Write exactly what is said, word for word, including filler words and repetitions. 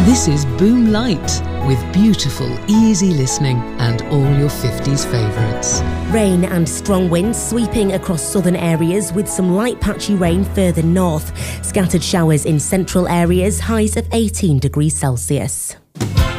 This is Boom Light, with beautiful, easy listening and all your fifties favourites. Rain and strong winds sweeping across southern areas with some light patchy rain further north. Scattered showers in central areas, highs of eighteen degrees Celsius.